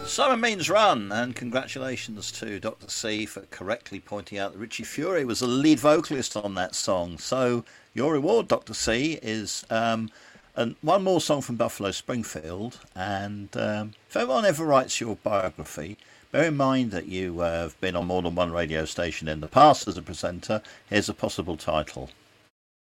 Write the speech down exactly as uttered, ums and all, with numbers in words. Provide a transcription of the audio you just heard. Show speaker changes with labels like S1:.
S1: Simon Means Run, and congratulations to Doctor C for correctly pointing out that Richie Furay was the lead vocalist on that song. So your reward, Doctor C, is um, and one more song from Buffalo Springfield. And um, if anyone ever writes your biography, bear in mind that you uh, have been on more than one radio station in the past as a presenter. Here's a possible title.